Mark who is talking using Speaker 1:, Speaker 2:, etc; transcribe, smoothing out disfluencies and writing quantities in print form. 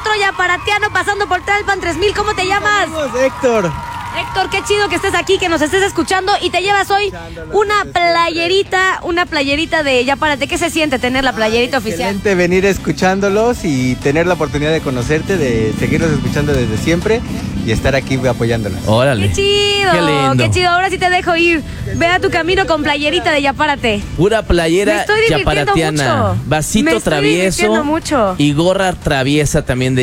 Speaker 1: otro yaparatiano pasando por Tlalpan 3000. ¿Cómo te llamas?
Speaker 2: Saludos, Héctor.
Speaker 1: Héctor, qué chido que estés aquí, que nos estés escuchando y te llevas hoy una playerita de Yapárate. ¿Qué se siente tener la playerita oficial?
Speaker 2: Excelente venir escuchándolos y tener la oportunidad de conocerte, de seguirlos escuchando desde siempre y estar aquí apoyándolos.
Speaker 3: Órale.
Speaker 1: ¡Qué chido!
Speaker 3: Qué lindo.
Speaker 1: Ahora sí te dejo ir. Ve a tu camino con playerita de Yapárate.
Speaker 3: Pura playera
Speaker 1: Me estoy divirtiendo
Speaker 3: yaparatiana.
Speaker 1: mucho.
Speaker 3: Vasito
Speaker 1: Me estoy divirtiendo
Speaker 3: travieso
Speaker 1: mucho.
Speaker 3: y gorra traviesa también de